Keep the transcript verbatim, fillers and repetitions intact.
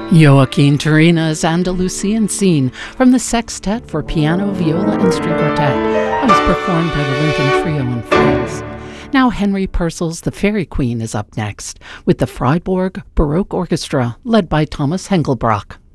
Joaquin Turina's Andalusian Scene from the Sextet for Piano, Viola, and String Quartet that was performed by the Lincoln Trio in France. Now Henry Purcell's The Fairy Queen is up next with the Freiburg Baroque Orchestra led by Thomas Hengelbrock.